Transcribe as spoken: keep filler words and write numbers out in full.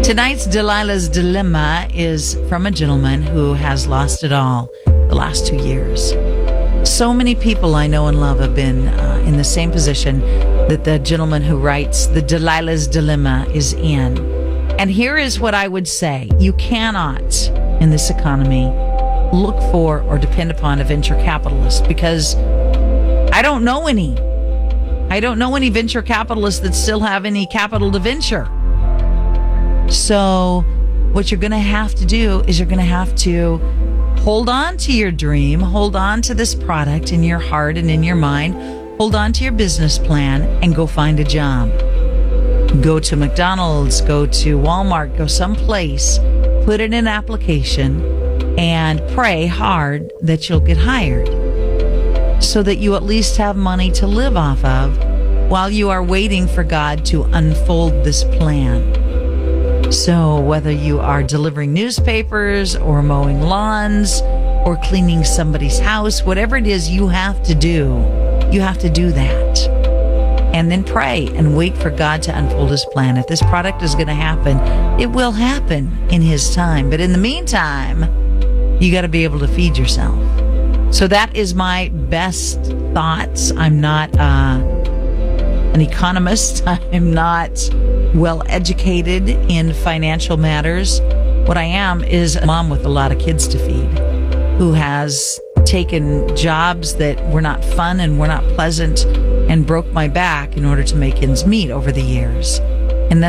Tonight's Delilah's Dilemma is from a gentleman who has lost it all the last two years. So many people I know and love have been uh, in the same position that the gentleman who writes the Delilah's Dilemma is in. And here is what I would say. You cannot, in this economy, look for or depend upon a venture capitalist, because I don't know any. I don't know any venture capitalists that still have any capital to venture. So what you're going to have to do is you're going to have to hold on to your dream, hold on to this product in your heart and in your mind, hold on to your business plan, and go find a job. Go to McDonald's, go to Walmart, go someplace, put in an application, and pray hard that you'll get hired so that you at least have money to live off of while you are waiting for God to unfold this plan. So whether you are delivering newspapers or mowing lawns or cleaning somebody's house, whatever it is you have to do, you have to do that. And then pray and wait for God to unfold his plan. If this product is going to happen, it will happen in his time. But in the meantime, you got to be able to feed yourself. So that is my best thoughts. I'm not uh, an economist. I'm not well educated in financial matters. What I am is a mom with a lot of kids to feed, who has taken jobs that were not fun and were not pleasant and broke my back in order to make ends meet over the years.